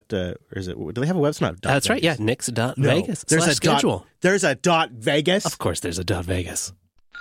or is it? Do they have a website? Not That's Vegas. right. Yeah, Nix.Vegas. No, there's a schedule. There's a .Vegas. Of course, there's a .Vegas.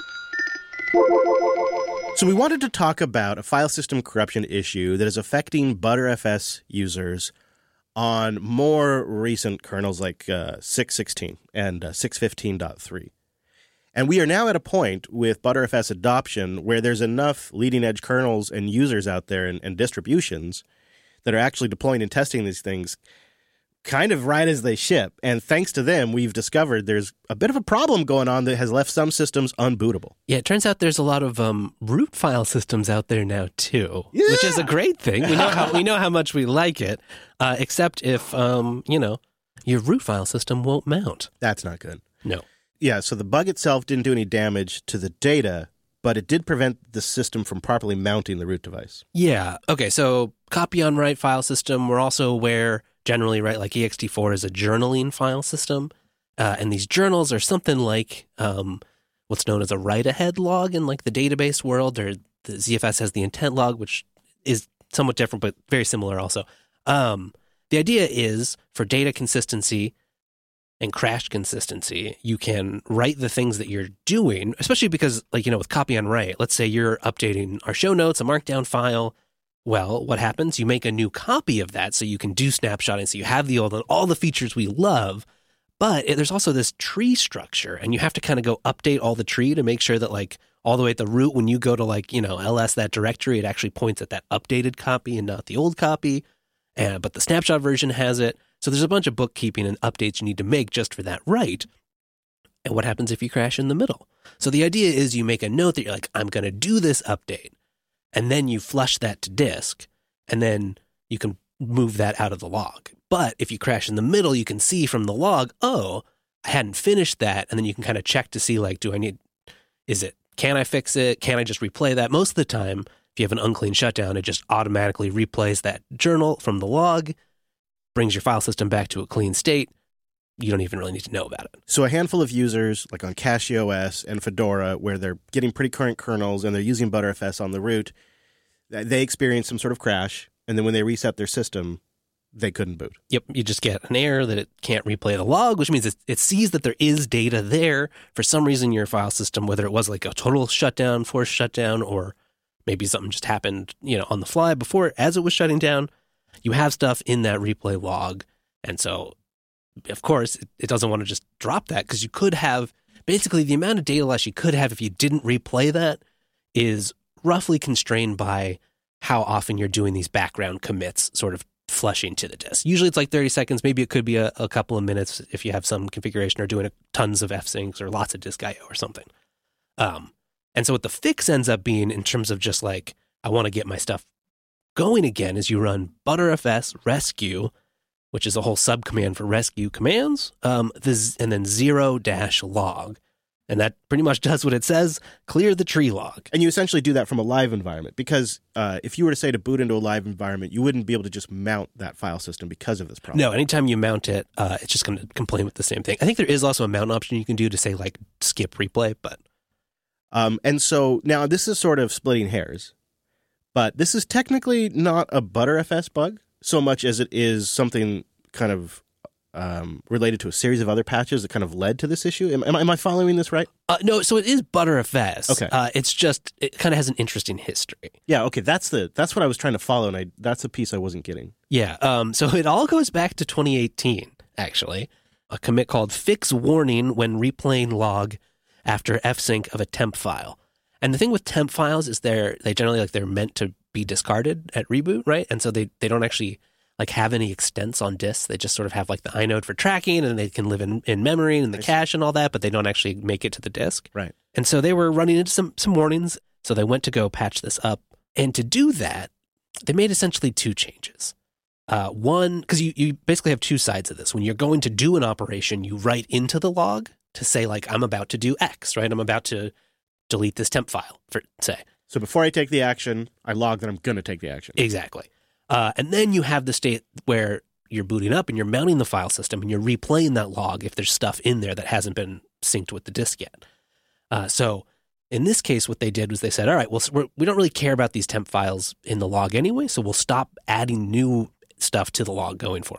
So we wanted to talk about a file system corruption issue that is affecting ButterFS users on more recent kernels like 6.16 and 6.15.3. And we are now at a point with ButterFS adoption where there's enough leading-edge kernels and users out there and distributions that are actually deploying and testing these things kind of right as they ship. And thanks to them, we've discovered there's a bit of a problem going on that has left some systems unbootable. Yeah, it turns out there's a lot of root file systems out there now too, which is a great thing. We know how much we like it, except if your root file system won't mount. That's not good. No. Yeah, so the bug itself didn't do any damage to the data, but it did prevent the system from properly mounting the root device. Yeah. Okay, so copy on write file system. We're also aware generally, right, like ext4 is a journaling file system. And these journals are something like what's known as a write-ahead log in like the database world, or the ZFS has the intent log, which is somewhat different, but very similar also. The idea is for data consistency and crash consistency, you can write the things that you're doing, especially because, like, with copy on write, let's say you're updating our show notes, a markdown file. Well, what happens? You make a new copy of that so you can do snapshotting, so you have the old and all the features we love. But there's also this tree structure, and you have to kind of go update all the tree to make sure that, like, all the way at the root, when you go to, like, ls that directory, it actually points at that updated copy and not the old copy. But the snapshot version has it. So there's a bunch of bookkeeping and updates you need to make just for that write. And what happens if you crash in the middle? So the idea is you make a note that you're like, I'm going to do this update. And then you flush that to disk. And then you can move that out of the log. But if you crash in the middle, you can see from the log, oh, I hadn't finished that. And then you can kind of check to see, like, can I fix it? Can I just replay that? Most of the time, if you have an unclean shutdown, it just automatically replays that journal from the log, brings your file system back to a clean state. You don't even really need to know about it. So a handful of users, like on CachyOS and Fedora, where they're getting pretty current kernels and they're using ButterFS on the root, they experience some sort of crash, and then when they reset their system, they couldn't boot. Yep, you just get an error that it can't replay the log, which means it sees that there is data there. For some reason, your file system, whether it was like a total shutdown, forced shutdown, or maybe something just happened, on the fly before as it was shutting down, you have stuff in that replay log. And so, of course, it doesn't want to just drop that, because you could have, basically the amount of data loss you could have if you didn't replay that is roughly constrained by how often you're doing these background commits sort of flushing to the disk. Usually it's like 30 seconds. Maybe it could be a couple of minutes if you have some configuration or doing tons of fsyncs or lots of disk IO or something. And so what the fix ends up being in terms of just like, I want to get my stuff going again, is you run ButterFS rescue, which is a whole subcommand for rescue commands, and then -log. And that pretty much does what it says, clear the tree log. And you essentially do that from a live environment, because if you were to say to boot into a live environment, you wouldn't be able to just mount that file system because of this problem. No, anytime you mount it, it's just going to complain with the same thing. I think there is also a mount option you can do to say, like, skip replay, but... And so now this is sort of splitting hairs, but this is technically not a ButterFS bug so much as it is something kind of related to a series of other patches that kind of led to this issue. Am I following this right? No, so it is ButterFS. Okay. It's just, it kind of has an interesting history. Yeah, okay, that's what I was trying to follow, and that's the piece I wasn't getting. Yeah, so it all goes back to 2018, actually. A commit called fix warning when replaying log after fsync of a temp file. And the thing with temp files is they generally, like, they're meant to be discarded at reboot, right? And so they don't actually, like, have any extents on disk. They just sort of have, like, the inode for tracking, and they can live in memory and the cache and all that, but they don't actually make it to the disk. Right. And so they were running into some warnings, so they went to go patch this up. And to do that, they made essentially two changes. One, because you basically have two sides of this. When you're going to do an operation, you write into the log to say, like, I'm about to do X, right? I'm about to delete this temp file, for say. So before I take the action, I log that I'm going to take the action. Exactly. And then you have the state where you're booting up and you're mounting the file system and you're replaying that log if there's stuff in there that hasn't been synced with the disk yet. So in this case, what they did was they said, all right, well, we don't really care about these temp files in the log anyway, so we'll stop adding new stuff to the log going forward.